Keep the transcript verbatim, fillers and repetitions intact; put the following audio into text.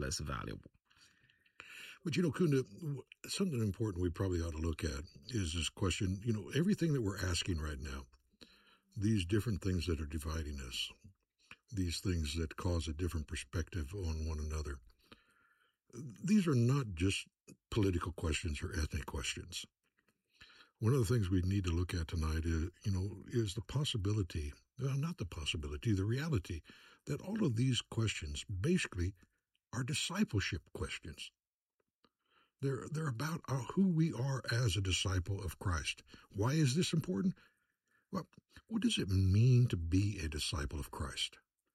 less valuable. But, you know, Kunda, something important we probably ought to look at is this question, you know, everything that we're asking right now, these different things that are dividing us, these things that cause a different perspective on one another, these are not just political questions or ethnic questions. One of the things we need to look at tonight is, you know, is the possibility, well, not the possibility, the reality that all of these questions basically are discipleship questions. They're, they're about our, who we are as a disciple of Christ. Why is this important? Well, what does it mean to be a disciple of Christ?